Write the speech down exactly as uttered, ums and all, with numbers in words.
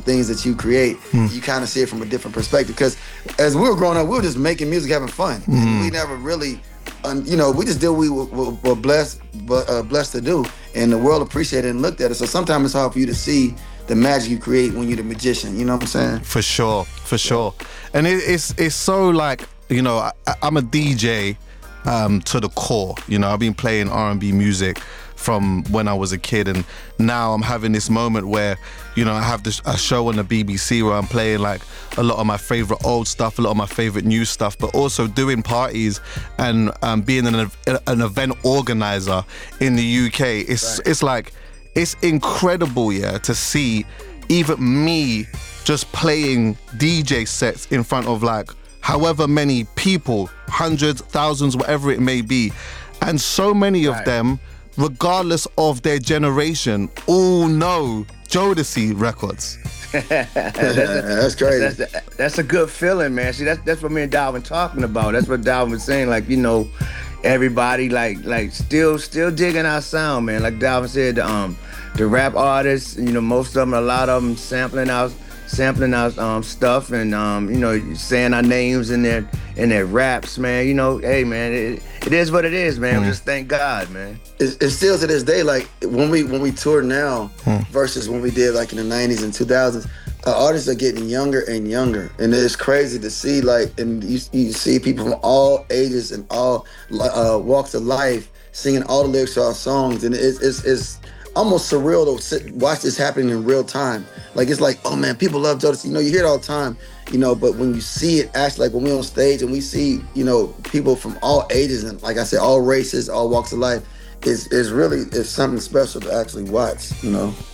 things that you create, mm. you kind of see it from a different perspective. Because as we were growing up, we were just making music, having fun. Mm. And we never really, um, you know, we just did what we were, were blessed, but, uh, blessed to do. And the world appreciated it and looked at it. So sometimes it's hard for you to see the magic you create when you're the magician. You know what I'm saying? For sure, for sure. And it, it's it's so like, you know, I, I'm a D J um, to the core. You know, I've been playing R and B music from when I was a kid, and now I'm having this moment where, you know, I have this a show on the B B C where I'm playing like a lot of my favorite old stuff, a lot of my favorite new stuff, but also doing parties and um, being an an event organizer in the U K. It's right. it's like it's incredible, yeah, to see even me just playing D J sets in front of like however many people, hundreds, thousands, whatever it may be, and so many of right. them, regardless of their generation, all know Jodeci records. that's, that's crazy. That's, that's, that's a good feeling, man. See, that's that's what me and Dalvin talking about. That's what Dalvin was saying. Like, you know, everybody like like still still digging our sound, man. Like Dalvin said, the, um, the rap artists, you know, most of them, a lot of them sampling our sampling our um, stuff and um, you know, saying our names in their in their raps, man. You know, hey, man, it, it is what it is, man. Mm. Just thank God, man. It's, it's still to this day, like when we when we tour now mm. versus when we did like in the nineties and two thousands, uh, artists are getting younger and younger, and it's crazy to see. Like, and you, you see people from all ages and all uh, walks of life singing all the lyrics to our songs, and it's it's, it's almost surreal to sit, watch this happening in real time. Like, it's like, oh man, people love Jodeci. You know, you hear it all the time, you know, but when you see it actually, like when we're on stage and we see, you know, people from all ages and, like I said, all races, all walks of life, it's, it's really, it's something special to actually watch, you know.